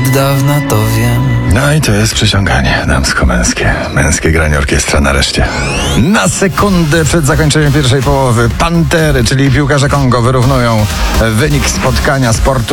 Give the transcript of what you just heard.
od dawna to wiem. No i to jest przyciąganie damsko-męskie. Męskie granie orkiestra nareszcie. Na sekundę przed zakończeniem pierwszej połowy Pantery, czyli piłkarze Kongo, wyrównują wynik spotkania sportu